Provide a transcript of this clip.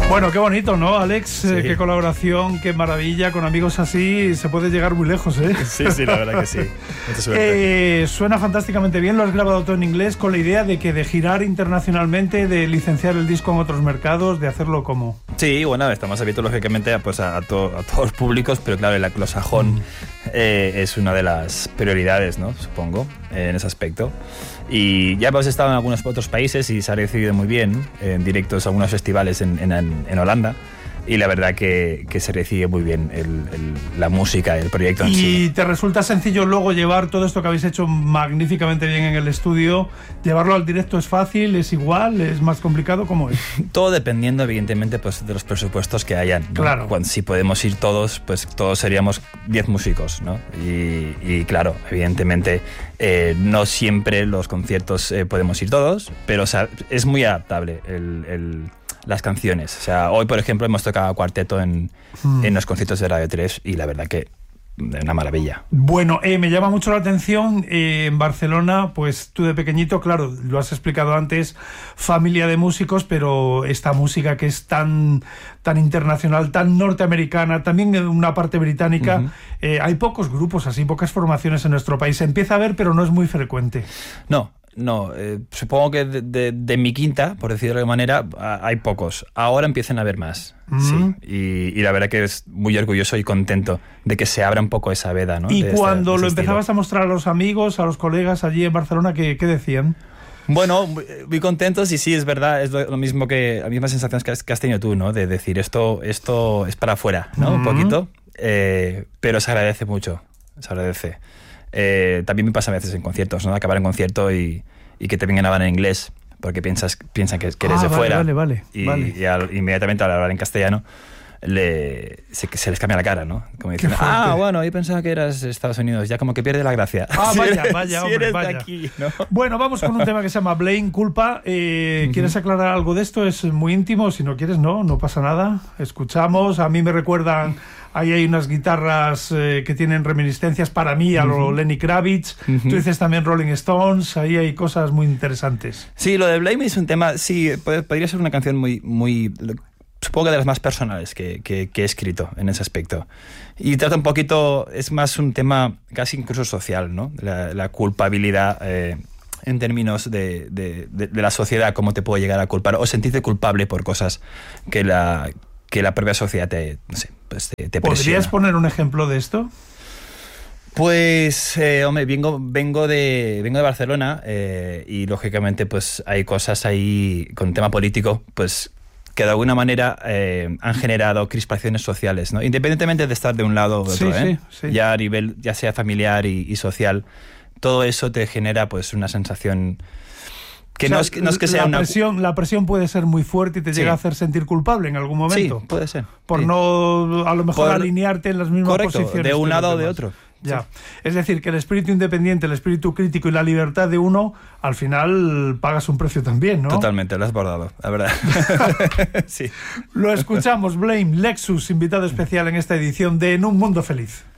Bueno, qué bonito, ¿no, Alex? Sí. Qué colaboración, qué maravilla. Con amigos así se puede llegar muy lejos, ¿eh? Sí, la verdad que sí. Mucha suerte. Suena fantásticamente bien. Lo has grabado todo en inglés con la idea de girar internacionalmente, de licenciar el disco en otros mercados, de hacerlo como... Sí, bueno, estamos abiertos lógicamente pues, a todos los públicos, pero claro, el anglosajón es una de las prioridades, ¿no? Supongo, en ese aspecto. Y ya hemos estado en algunos otros países y se ha recibido muy bien en directos a algunos festivales en Holanda. Y la verdad que se recibe muy bien la música, el proyecto en sí. ¿Y te resulta sencillo luego llevar todo esto que habéis hecho magníficamente bien en el estudio? ¿Llevarlo al directo es fácil? ¿Es igual? ¿Es más complicado? ¿Cómo es? Todo dependiendo, evidentemente, pues, de los presupuestos que hayan, ¿no? Claro. Si podemos ir todos, pues todos seríamos 10 músicos, ¿no? Y claro, evidentemente, no siempre los conciertos podemos ir todos, pero o sea, es muy adaptable las canciones. O sea, hoy, por ejemplo, hemos tocado cuarteto en los conciertos de Radio 3 y la verdad que una maravilla. Bueno, me llama mucho la atención en Barcelona, pues tú de pequeñito, claro, lo has explicado antes, familia de músicos, pero esta música que es tan internacional, tan norteamericana, también en una parte británica, hay pocos grupos así, pocas formaciones en nuestro país. Se empieza a ver, pero no es muy frecuente. No, supongo que de mi quinta, por decirlo de alguna manera, hay pocos. Ahora empiezan a haber más, sí. Y la verdad que es muy orgulloso y contento de que se abra un poco esa veda, ¿no? Y de cuando lo estilo. empezabas a mostrar a los amigos, a los colegas allí en Barcelona, ¿qué decían? Bueno, muy contentos y sí, es verdad, es lo mismo que las mismas sensaciones que has tenido tú, ¿no? De decir esto es para afuera, ¿no? Un poquito, pero se agradece mucho, se agradece. También me pasa a veces en conciertos, ¿no? Acabar en concierto y que te vengan a hablar en inglés porque piensan que eres de fuera. Vale. Y inmediatamente al hablar en castellano se les cambia la cara, ¿no? Como dicen, bueno, yo pensaba que eras de Estados Unidos, ya como que pierde la gracia. Vaya, si hombre, eres vaya. de aquí, ¿no? Bueno, vamos con un tema que se llama Blame, Culpa. ¿Quieres aclarar algo de esto? Es muy íntimo, si no quieres, no pasa nada. Escuchamos, a mí me recuerdan... Ahí hay unas guitarras que tienen reminiscencias para mí a lo Lenny Kravitz. Tú dices también Rolling Stones. Ahí hay cosas muy interesantes. Sí, lo de Blame es un tema... Sí, podría ser una canción muy supongo que de las más personales que he escrito en ese aspecto. Y trata un poquito... Es más un tema casi incluso social, ¿no? La culpabilidad... en términos de la sociedad, cómo te puede llegar a culpar o sentirte culpable por cosas que la propia sociedad te presiona. ¿Podrías poner un ejemplo de esto? Pues, hombre, vengo de Barcelona y lógicamente pues hay cosas ahí con tema político pues que de alguna manera han generado crispaciones sociales, ¿no? Independientemente de estar de un lado o de otro, sí. Ya a nivel ya sea familiar y social, todo eso te genera pues una sensación... Que no es que sea la presión puede ser muy fuerte y te llega a hacer sentir culpable en algún momento. Sí, puede ser. Por no, a lo mejor, alinearte en las mismas posiciones. Correcto, de un lado o de otro. Ya. Sí. Es decir, que el espíritu independiente, el espíritu crítico y la libertad de uno, al final pagas un precio también, ¿no? Totalmente, lo has bordado, la verdad. Sí. Lo escuchamos, Blame, Lexus, invitado especial en esta edición de En un Mundo Feliz.